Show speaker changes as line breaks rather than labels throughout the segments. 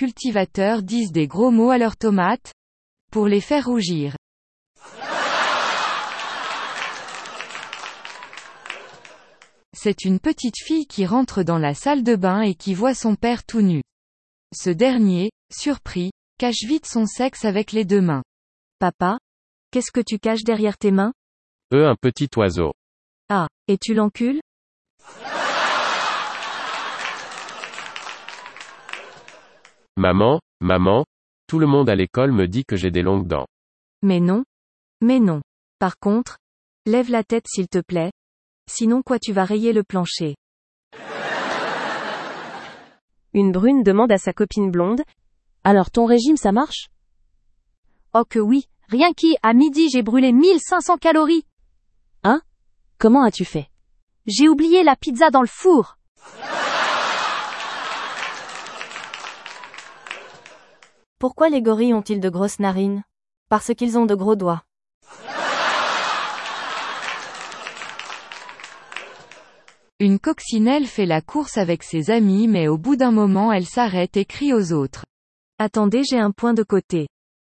cultivateurs disent des gros mots à leurs tomates? Pour les faire rougir. C'est une petite fille qui rentre dans la salle de bain et qui voit son père tout nu. Ce dernier, surpris, cache vite son sexe avec les 2 mains.
Papa? Qu'est-ce que tu caches derrière tes mains?
Un petit oiseau.
Ah, et tu l'encules?
Maman, tout le monde à l'école me dit que j'ai des longues dents.
Mais non. Mais non. Par contre, lève la tête s'il te plaît. Sinon quoi tu vas rayer le plancher. Une brune demande à sa copine blonde. Alors ton régime ça marche?
Oh que oui, rien qu'à midi j'ai brûlé 1500 calories.
Hein? Comment as-tu fait?
J'ai oublié la pizza dans le four.
Pourquoi les gorilles ont-ils de grosses narines? Parce qu'ils ont de gros doigts.
Une coccinelle fait la course avec ses amis mais au bout d'un moment elle s'arrête et crie aux autres.
Attendez, j'ai un point de côté.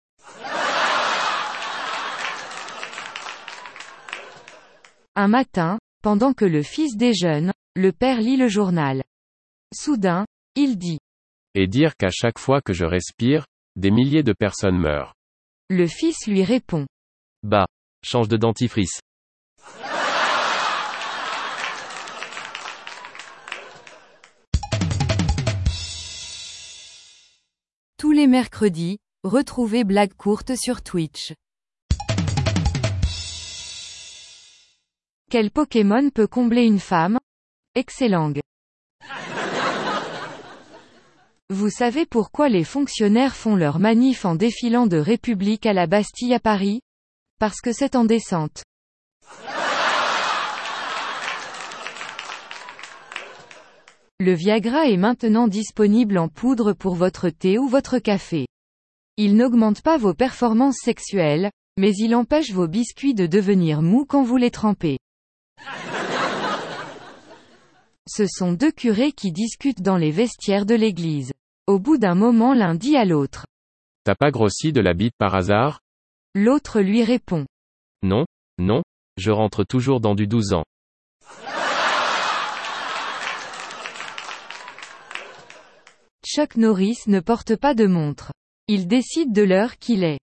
Un matin, pendant que le fils déjeune, le père lit le journal. Soudain, il dit.
Et dire qu'à chaque fois que je respire, des milliers de personnes meurent.
Le fils lui répond.
Bah, change de dentifrice.
Tous les mercredis, retrouvez Blagues courtes sur Twitch. Quel Pokémon peut combler une femme? Excellang. Vous savez pourquoi les fonctionnaires font leur manif en défilant de République à la Bastille à Paris? Parce que c'est en descente. Le Viagra est maintenant disponible en poudre pour votre thé ou votre café. Il n'augmente pas vos performances sexuelles, mais il empêche vos biscuits de devenir mous quand vous les trempez. Ce sont 2 curés qui discutent dans les vestiaires de l'église. Au bout d'un moment l'un dit à l'autre.
T'as pas grossi de la bite par hasard?
L'autre lui répond.
Non, je rentre toujours dans du 12 ans.
Chuck Norris ne porte pas de montre. Il décide de l'heure qu'il est.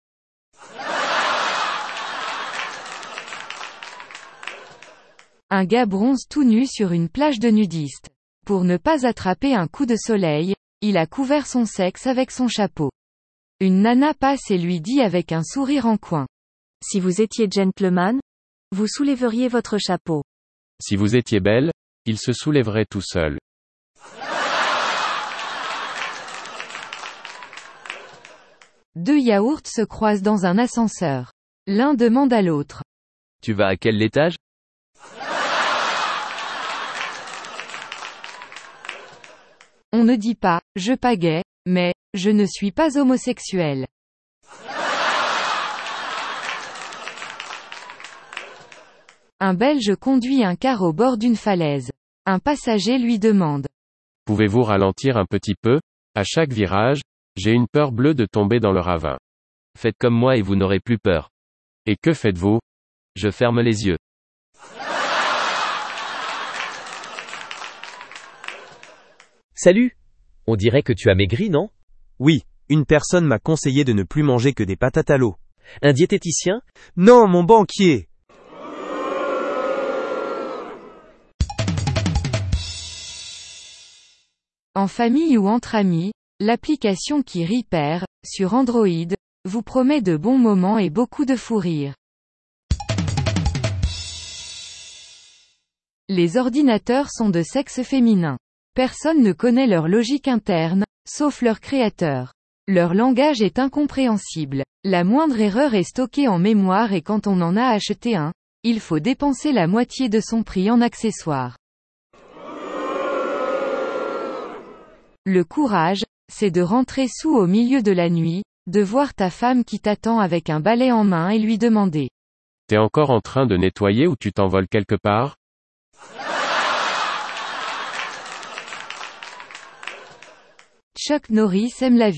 Un gars bronze tout nu sur une plage de nudistes. Pour ne pas attraper un coup de soleil, il a couvert son sexe avec son chapeau. Une nana passe et lui dit avec un sourire en coin.
Si vous étiez gentleman, vous soulèveriez votre chapeau.
Si vous étiez belle, il se soulèverait tout seul.
Deux yaourts se croisent dans un ascenseur. L'un demande à l'autre.
Tu vas à quel étage?
On ne dit pas, je pagaie, mais, je ne suis pas homosexuel. Un Belge conduit un car au bord d'une falaise. Un passager lui demande.
Pouvez-vous ralentir un petit peu? À chaque virage, j'ai une peur bleue de tomber dans le ravin.
Faites comme moi et vous n'aurez plus peur.
Et que faites-vous?
Je ferme les yeux.
Salut! On dirait que tu as maigri, non?
Oui, une personne m'a conseillé de ne plus manger que des patates à l'eau.
Un diététicien?
Non, mon banquier!
En famille ou entre amis, l'application qui Repair, sur Android, vous promet de bons moments et beaucoup de fou rire. Les ordinateurs sont de sexe féminin. Personne ne connaît leur logique interne, sauf leur créateur. Leur langage est incompréhensible. La moindre erreur est stockée en mémoire et quand on en a acheté un, il faut dépenser la moitié de son prix en accessoires. Le courage, c'est de rentrer soûl au milieu de la nuit, de voir ta femme qui t'attend avec un balai en main et lui demander.
T'es encore en train de nettoyer ou tu t'envoles quelque part?
Chuck Norris aime la vie.